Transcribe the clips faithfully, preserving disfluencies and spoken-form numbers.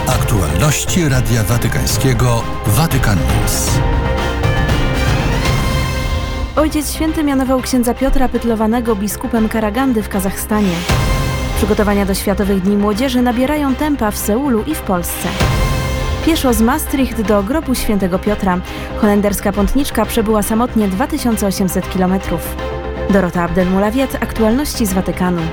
Aktualności Radia Watykańskiego Vatican News. Ojciec Święty mianował księdza Piotra Pytlowanego biskupem Karagandy w Kazachstanie. Przygotowania do Światowych Dni Młodzieży nabierają tempa w Seulu i w Polsce. Pieszo z Maastricht do grobu Świętego Piotra. Holenderska pątniczka przebyła samotnie dwa tysiące osiemset kilometrów. Dorota Abdelmulawiet, aktualności z Watykanu.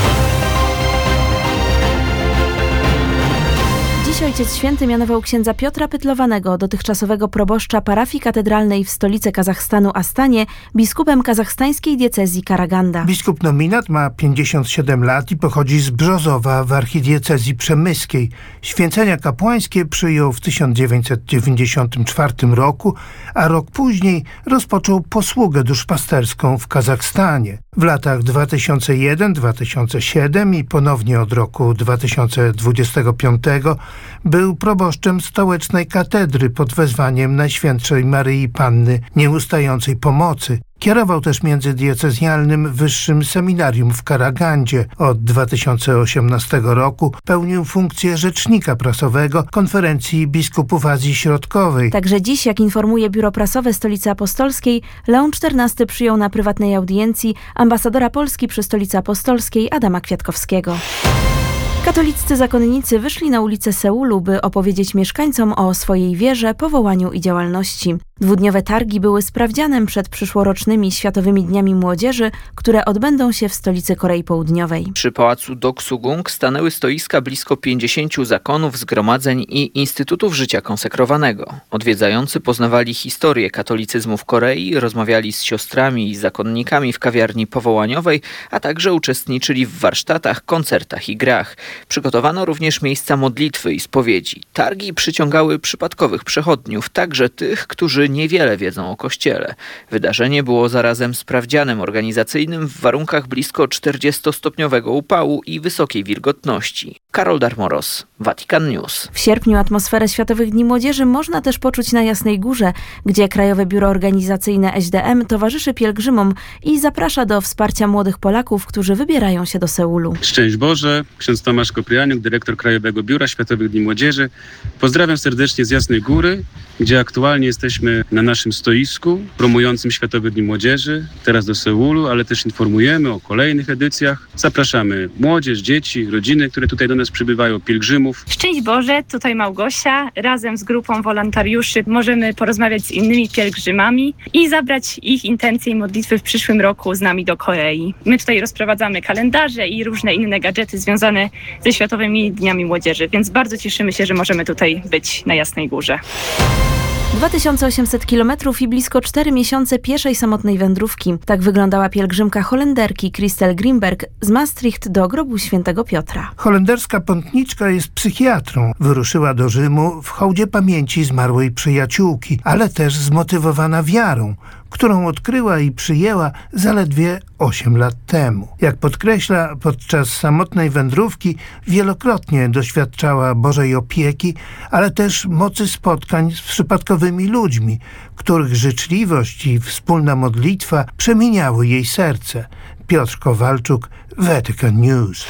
Dziś Ojciec Święty mianował księdza Piotra Pytlowanego, dotychczasowego proboszcza parafii katedralnej w stolicy Kazachstanu Astanie, biskupem kazachstańskiej diecezji Karaganda. Biskup nominat ma pięćdziesiąt siedem lat i pochodzi z Brzozowa w archidiecezji przemyskiej. Święcenia kapłańskie przyjął w tysiąc dziewięćset dziewięćdziesiątym czwartym roku, a rok później rozpoczął posługę duszpasterską w Kazachstanie. W latach dwa tysiące pierwszym do dwa tysiące siódmego i ponownie od roku dwa tysiące dwudziestego piątego był proboszczem stołecznej katedry pod wezwaniem Najświętszej Maryi Panny Nieustającej Pomocy. Kierował też międzydiecezjalnym Wyższym Seminarium w Karagandzie. Od dwa tysiące osiemnastego roku pełnił funkcję rzecznika prasowego Konferencji Biskupów Azji Środkowej. Także dziś, jak informuje Biuro Prasowe Stolicy Apostolskiej, Leon czternasty przyjął na prywatnej audiencji ambasadora Polski przy Stolicy Apostolskiej Adama Kwiatkowskiego. Katoliccy zakonnicy wyszli na ulicę Seulu, by opowiedzieć mieszkańcom o swojej wierze, powołaniu i działalności. Dwudniowe targi były sprawdzianem przed przyszłorocznymi Światowymi Dniami Młodzieży, które odbędą się w stolicy Korei Południowej. Przy pałacu Doksugung stanęły stoiska blisko pięćdziesięciu zakonów, zgromadzeń i instytutów życia konsekrowanego. Odwiedzający poznawali historię katolicyzmu w Korei, rozmawiali z siostrami i zakonnikami w kawiarni powołaniowej, a także uczestniczyli w warsztatach, koncertach i grach. Przygotowano również miejsca modlitwy i spowiedzi. Targi przyciągały przypadkowych przechodniów, także tych, którzy niewiele wiedzą o Kościele. Wydarzenie było zarazem sprawdzianem organizacyjnym w warunkach blisko czterdziestostopniowego upału i wysokiej wilgotności. Karol Darmoros, Vatican News. W sierpniu atmosferę Światowych Dni Młodzieży można też poczuć na Jasnej Górze, gdzie Krajowe Biuro Organizacyjne S D M towarzyszy pielgrzymom i zaprasza do wsparcia młodych Polaków, którzy wybierają się do Seulu. Szczęść Boże, ksiądz Tomasz Koprianiuk, dyrektor Krajowego Biura Światowych Dni Młodzieży. Pozdrawiam serdecznie z Jasnej Góry, gdzie aktualnie jesteśmy na naszym stoisku promującym Światowe Dni Młodzieży, teraz do Seulu, ale też informujemy o kolejnych edycjach. Zapraszamy młodzież, dzieci, rodziny, które tutaj do nas przybywają, pielgrzymów. Szczęść Boże, tutaj Małgosia. Razem z grupą wolontariuszy możemy porozmawiać z innymi pielgrzymami i zabrać ich intencje i modlitwy w przyszłym roku z nami do Korei. My tutaj rozprowadzamy kalendarze i różne inne gadżety związane ze Światowymi Dniami Młodzieży, więc bardzo cieszymy się, że możemy tutaj być na Jasnej Górze. dwa tysiące osiemset kilometrów i blisko cztery miesiące pieszej samotnej wędrówki. Tak wyglądała pielgrzymka Holenderki Christel Grimberg z Maastricht do grobu Świętego Piotra. Holenderska pątniczka jest psychiatrą. Wyruszyła do Rzymu w hołdzie pamięci zmarłej przyjaciółki, ale też zmotywowana wiarą, którą odkryła i przyjęła zaledwie osiem lat temu. Jak podkreśla, podczas samotnej wędrówki wielokrotnie doświadczała Bożej opieki, ale też mocy spotkań z przypadkowymi ludźmi, których życzliwość i wspólna modlitwa przemieniały jej serce. Piotr Kowalczuk, Vatican News.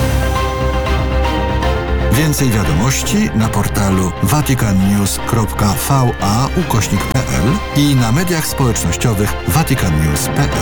Więcej wiadomości na portalu vaticannews kropka va ukośnik p l i na mediach społecznościowych vaticannews kropka p l.